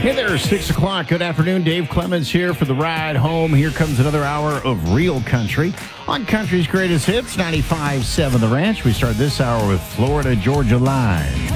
Hey there, 6 o'clock. Good afternoon. Dave Clemens here for the ride home. Here comes another hour of real country on Country's Greatest Hits, 95.7 The Ranch. We start this hour with Florida Georgia Line.